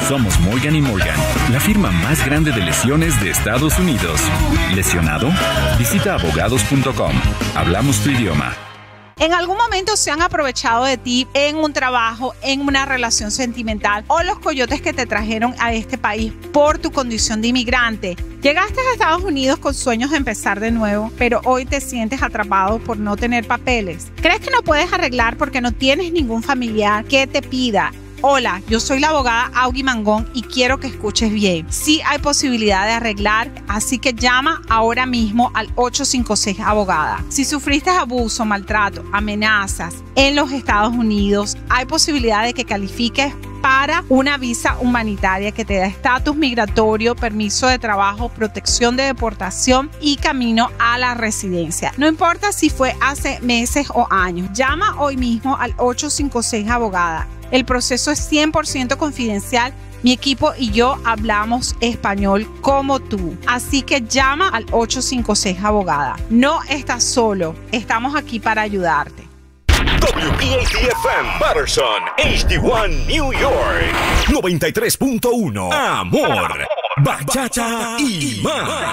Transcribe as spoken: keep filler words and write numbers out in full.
Somos Morgan y Morgan, la firma más grande de lesiones de Estados Unidos. ¿Lesionado? Visita abogados punto com. Hablamos tu idioma. ¿En algún momento se han aprovechado de ti en un trabajo, en una relación sentimental o los coyotes que te trajeron a este país por tu condición de inmigrante? Llegaste a Estados Unidos con sueños de empezar de nuevo, pero hoy te sientes atrapado por no tener papeles. ¿Crees que no puedes arreglar porque no tienes ningún familiar que te pida? Hola, yo soy la abogada Augie Mangón y quiero que escuches bien. Sí hay posibilidad de arreglar, así que llama ahora mismo al ocho cinco seis abogada. Si sufriste abuso, maltrato, amenazas en los Estados Unidos, hay posibilidad de que califiques para una visa humanitaria que te da estatus migratorio, permiso de trabajo, protección de deportación y camino a la residencia. No importa si fue hace meses o años, llama hoy mismo al ocho cinco seis abogada. El proceso es cien por ciento confidencial. Mi equipo y yo hablamos español como tú. Así que llama al ocho cinco seis abogada. No estás solo. Estamos aquí para ayudarte. W P A T F M Patterson, H D uno New York noventa y tres punto uno. Amor, bachata y más.